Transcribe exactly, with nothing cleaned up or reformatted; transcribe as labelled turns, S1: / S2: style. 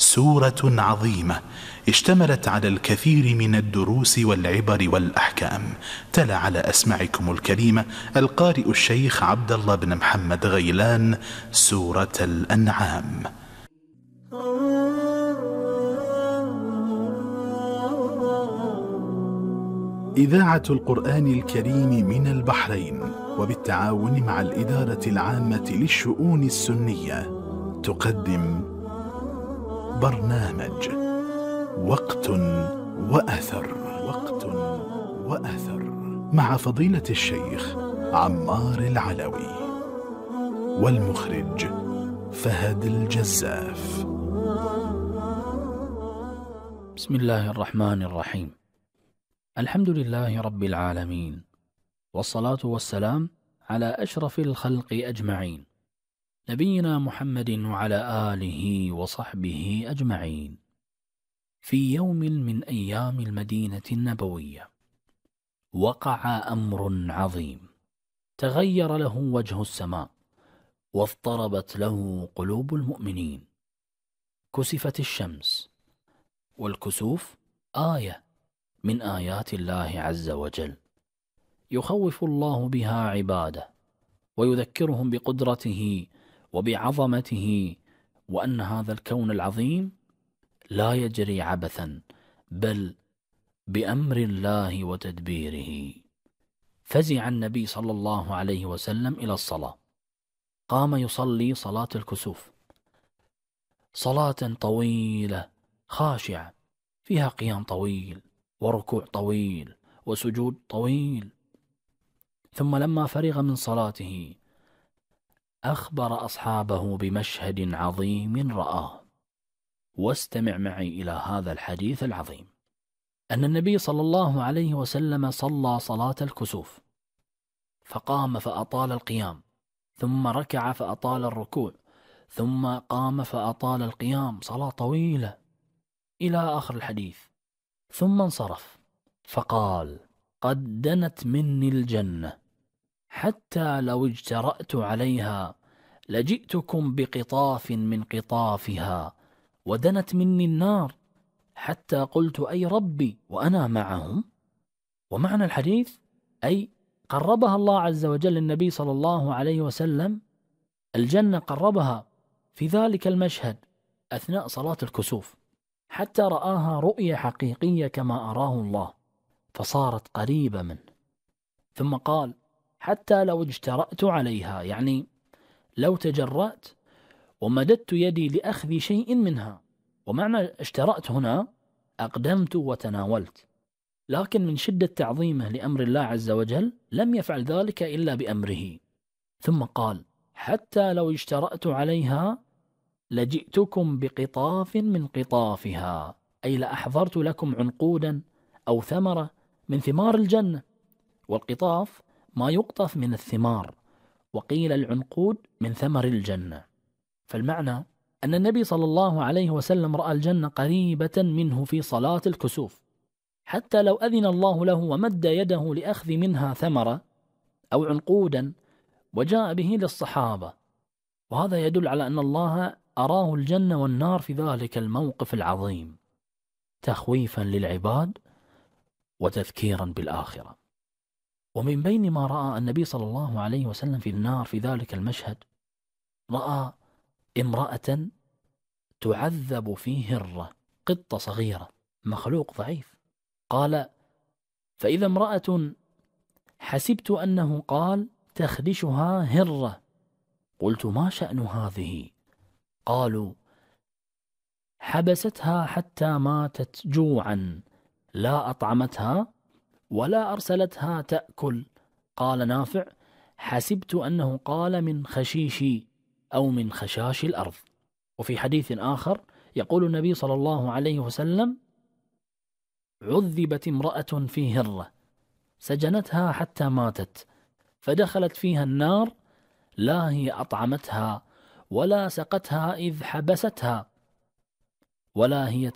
S1: سورة عظيمة اشتملت على الكثير من الدروس والعبر والأحكام. تلا على أسماعكم الكريمة القارئ الشيخ عبد الله بن محمد غيلان سورة الأنعام. إذاعة القرآن الكريم من البحرين وبالتعاون مع الإدارة العامة للشؤون السنية تقدم برنامج وقت وأثر وقت وأثر مع فضيلة الشيخ عمار العلوي والمخرج فهد الجزاف.
S2: بسم الله الرحمن الرحيم. الحمد لله رب العالمين، والصلاة والسلام على أشرف الخلق أجمعين، نبينا محمد وعلى آله وصحبه أجمعين. في يوم من أيام المدينة النبوية وقع أمر عظيم، تغير له وجه السماء واضطربت له قلوب المؤمنين. كسفت الشمس، والكسوف آية من آيات الله عز وجل، يخوف الله بها عباده ويذكرهم بقدرته وبعظمته، وأن هذا الكون العظيم لا يجري عبثا بل بأمر الله وتدبيره. فزع النبي صلى الله عليه وسلم إلى الصلاة، قام يصلي صلاة الكسوف، صلاة طويلة خاشعة فيها قيام طويل وركوع طويل وسجود طويل. ثم لما فرغ من صلاته أخبر أصحابه بمشهد عظيم رآه. واستمع معي إلى هذا الحديث العظيم. أن النبي صلى الله عليه وسلم صلى صلاة الكسوف، فقام فأطال القيام، ثم ركع فأطال الركوع، ثم قام فأطال القيام، صلاة طويلة إلى آخر الحديث. ثم انصرف فقال: قد دنت مني الجنة، حتى لو اجترأت عليها لجئتكم بقطاف من قطافها، ودنت مني النار، حتى قلت أي ربي وأنا معهم. ومعنى الحديث أي قربها الله عز وجل للنبي صلى الله عليه وسلم، الجنة قربها في ذلك المشهد أثناء صلاة الكسوف، حتى رآها رؤية حقيقية كما أراه الله، فصارت قريبة منه. ثم قال: حتى لو اجترأت عليها، يعني لو تجرأت ومددت يدي لأخذ شيء منها. ومعنى اشترأت هنا أقدمت وتناولت، لكن من شدة تعظيمه لأمر الله عز وجل لم يفعل ذلك إلا بأمره. ثم قال: حتى لو اجترأت عليها لجئتكم بقطاف من قطافها، أي لأحضرت لكم عنقودا أو ثمرة من ثمار الجنة. والقطاف ما يقطف من الثمار، وقيل العنقود من ثمر الجنة. فالمعنى أن النبي صلى الله عليه وسلم رأى الجنة قريبة منه في صلاة الكسوف، حتى لو أذن الله له ومد يده لأخذ منها ثمرة أو عنقودا وجاء به للصحابة. وهذا يدل على أن الله أراه الجنة والنار في ذلك الموقف العظيم، تخويفا للعباد وتذكيرا بالآخرة. ومن بين ما رأى النبي صلى الله عليه وسلم في النار في ذلك المشهد، رأى امرأة تعذب في هرة، قطة صغيرة، مخلوق ضعيف. قال: فإذا امرأة حسبت أنه قال تخدشها هرة، قلت: ما شأن هذه؟ قالوا: حبستها حتى ماتت جوعا، لا أطعمتها ولا أرسلتها تأكل. قال نافع: حسبت أنه قال من خشيشي أو من خشاش الأرض. وفي حديث آخر يقول النبي صلى الله عليه وسلم: عذبت امرأة في هرة سجنتها حتى ماتت، فدخلت فيها النار، لا هي أطعمتها ولا سقتها إذ حبستها، ولا هي